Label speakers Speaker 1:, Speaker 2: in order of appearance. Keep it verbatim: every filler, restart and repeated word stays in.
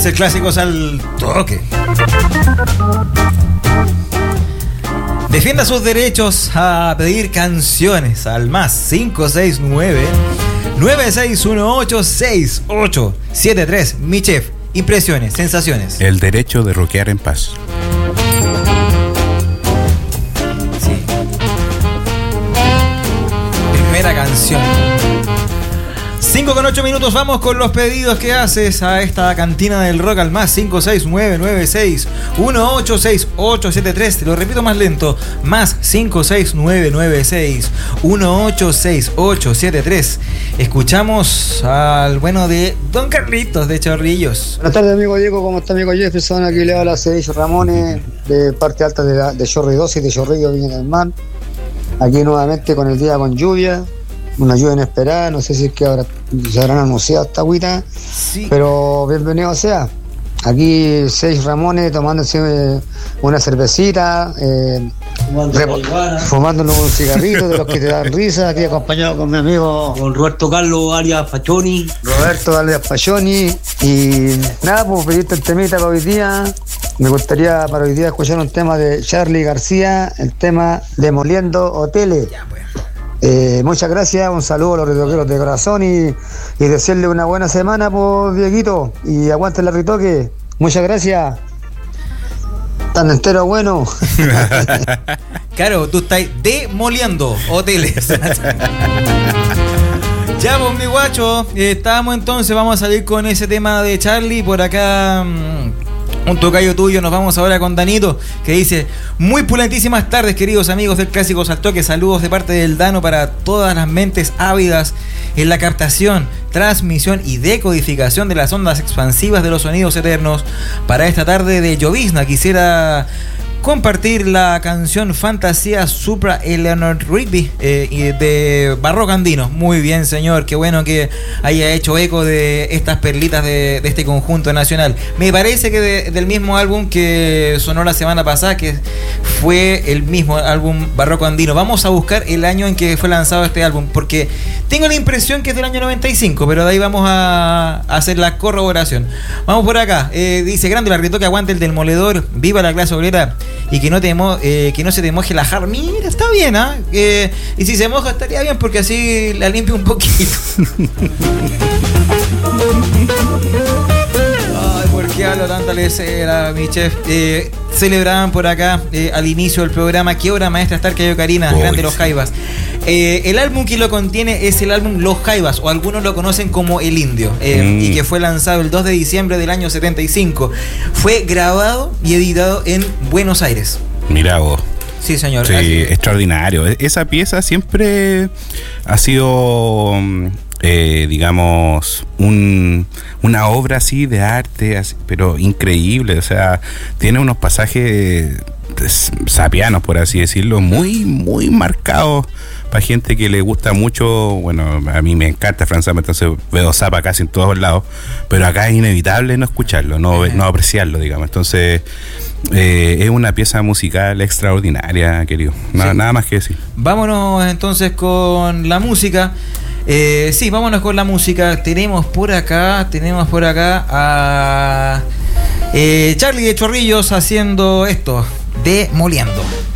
Speaker 1: Es el Clásicos al Toque. Defienda sus derechos a pedir canciones al más cinco seis nueve, nueve seis uno ocho, seis ocho siete tres. Mi chef, impresiones, sensaciones.
Speaker 2: El derecho de rockear en paz.
Speaker 1: Sí. Primera canción. cinco con ocho minutos, vamos con los pedidos que haces a esta cantina del rock al más cinco seis nueve, nueve seis uno ocho, seis ocho siete tres. Te lo repito más lento, más cinco seis nueve, nueve seis uno ocho, seis ocho siete tres. Escuchamos al bueno de Don Carlitos de Chorrillos.
Speaker 3: Buenas tardes, amigo Diego, ¿cómo está, amigo Jefferson? Aquí le habla Sergio Ramones de parte alta de, la, de Chorri dos y de Chorrillos, Viña del Mar. Aquí nuevamente con el día con lluvia. Una lluvia inesperada, no sé si es que ahora se habrán anunciado esta agüita, sí. Pero bienvenido sea. Aquí seis Ramones tomándose una cervecita, eh, fumándonos un cigarrito de los que te dan risa, aquí acompañado con mi amigo
Speaker 4: con Roberto Carlos alias Pachoni.
Speaker 3: Roberto alias Pachoni. Y nada, pues pedirte el temita para hoy día. Me gustaría para hoy día escuchar un tema de Charly García, el tema Demoliendo Hoteles. Ya, pues. Eh, muchas gracias, un saludo a los retoqueros de corazón y, y desearle una buena semana, por Dieguito, y aguante el retoque. Muchas gracias. Tan entero bueno.
Speaker 1: Claro, tú estás demoliendo hoteles. Ya, pues, mi guacho, eh, estamos entonces, vamos a salir con ese tema de Charly. Por acá, mmm, un tocayo tuyo, nos vamos ahora con Danito, que dice: muy pulentísimas tardes, queridos amigos del Clásicos al Toque. Saludos de parte del Dano para todas las mentes ávidas en la captación, transmisión y decodificación de las ondas expansivas de los sonidos eternos. Para esta tarde de llovizna quisiera compartir la canción Fantasía Supra Eleanor Rigby eh, de Barroco Andino. Muy bien, señor, qué bueno que haya hecho eco de estas perlitas de, de este conjunto nacional. Me parece que de, del mismo álbum que sonó la semana pasada, que fue el mismo álbum Barroco Andino. Vamos a buscar el año en que fue lanzado este álbum, porque tengo la impresión que es del año noventa y cinco, pero de ahí vamos a, a hacer la corroboración. Vamos por acá, eh, dice: grande la rito que aguante el demoledor, viva la clase obrera y que no, te mo- eh, que no se te moje la jarra. Mira, está bien, ¿ah? ¿eh? Eh, y si se moja estaría bien, porque así la limpio un poquito. Ay, ¿por qué hablo tanta lecera, mi chef? Eh, celebraban por acá eh, al inicio del programa: qué obra maestra está Arcadio Carina, oh, grande Los Jaivas. Eh, el álbum que lo contiene es el álbum Los Jaivas, o algunos lo conocen como El Indio, eh, mm. y que fue lanzado el dos de diciembre del año setenta y cinco. Fue grabado y editado en Buenos Aires.
Speaker 2: Mirá vos.
Speaker 1: Sí, señor.
Speaker 2: Sí, extraordinario. Esa pieza siempre ha sido, eh, digamos, un, una obra así de arte, así, pero increíble. O sea, tiene unos pasajes sapianos, por así decirlo, muy, muy marcados para gente que le gusta mucho. Bueno, a mí me encanta Franz Zappa, entonces veo Zappa casi en todos lados, pero acá es inevitable no escucharlo, no, no apreciarlo, digamos. Entonces eh, es una pieza musical extraordinaria, querido. Nada, sí. Nada más que decir.
Speaker 1: Vámonos entonces con la música. Eh, sí, vámonos con la música. Tenemos por acá, tenemos por acá a eh, Charly de Chorrillos haciendo esto, Demoliendo.